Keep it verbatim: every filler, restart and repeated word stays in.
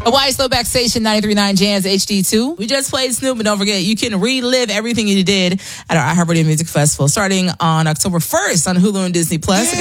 Hawaii Throwback Station ninety-three point nine Jams H D two. We just played Snoop, but don't forget, you can relive everything you did at our iHeartRadio Music Festival starting on October first on Hulu and Disney Plus.